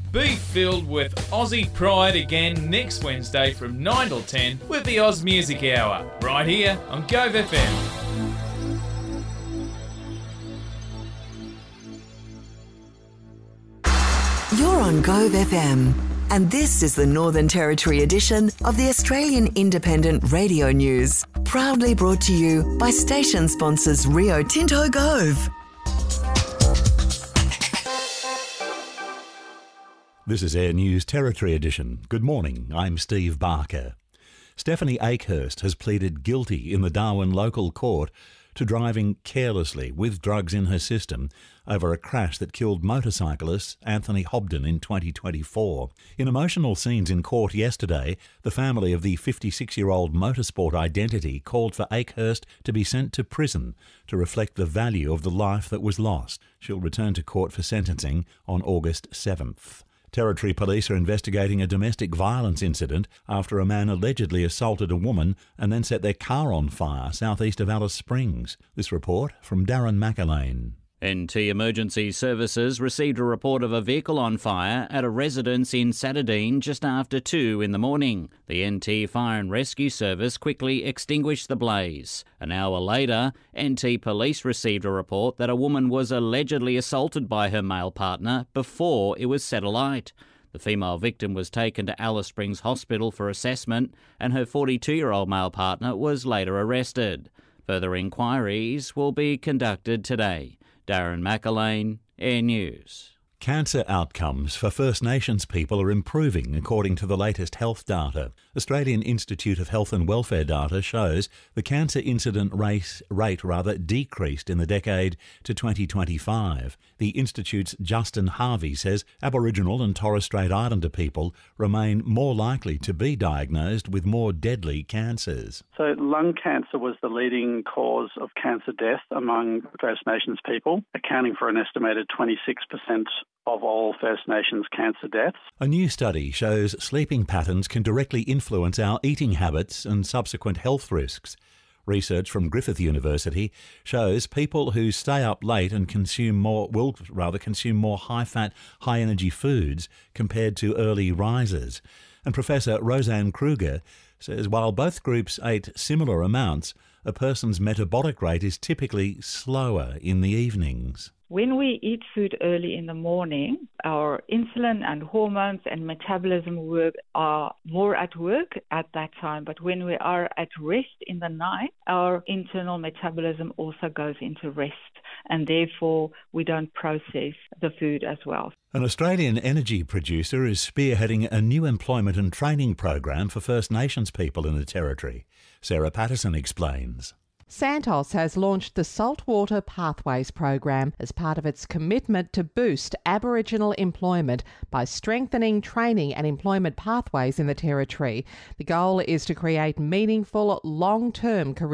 Be filled with Aussie pride again next Wednesday from 9 till 10 with the Oz Music Hour, right here on Gove FM. You're on Gove FM, and this is the Northern Territory edition of the Australian Independent Radio News, proudly brought to you by station sponsors Rio Tinto Gove. This is Air News Territory Edition. Good morning, I'm Steve Barker. Stephanie Akehurst has pleaded guilty in the Darwin local court to driving carelessly with drugs in her system over a crash that killed motorcyclist Anthony Hobden in 2024. In emotional scenes in court yesterday, the family of the 56-year-old motorsport identity called for Akehurst to be sent to prison to reflect the value of the life that was lost. She'll return to court for sentencing on August 7th. Territory Police are investigating a domestic violence incident after a man allegedly assaulted a woman and then set their car on fire southeast of Alice Springs. This report from Darren McAlane. NT Emergency Services received a report of a vehicle on fire at a residence in Satadine just after 2 in the morning. The NT Fire and Rescue Service quickly extinguished the blaze. An hour later, NT Police received a report that a woman was allegedly assaulted by her male partner before it was set alight. The female victim was taken to Alice Springs Hospital for assessment, and her 42-year-old male partner was later arrested. Further inquiries will be conducted today. Darren McAlane, Air News. Cancer outcomes for First Nations people are improving according to the latest health data. Australian Institute of Health and Welfare data shows the cancer incident rate decreased in the decade to 2025. The Institute's Justin Harvey says Aboriginal and Torres Strait Islander people remain more likely to be diagnosed with more deadly cancers. So lung cancer was the leading cause of cancer death among First Nations people, accounting for an estimated 26% of all First Nations cancer deaths. A new study shows sleeping patterns can directly influence our eating habits and subsequent health risks. Research from Griffith University shows people who stay up late and consume more high-fat, high-energy foods compared to early risers. And Professor Roseanne Kruger says while both groups ate similar amounts, a person's metabolic rate is typically slower in the evenings. When we eat food early in the morning, our insulin and hormones and metabolism are more at work at that time. But when we are at rest in the night, our internal metabolism also goes into rest, and therefore we don't process the food as well. An Australian energy producer is spearheading a new employment and training program for First Nations people in the Territory. Sarah Patterson explains. Santos has launched the Saltwater Pathways program as part of its commitment to boost Aboriginal employment by strengthening training and employment pathways in the Territory. The goal is to create meaningful, long-term career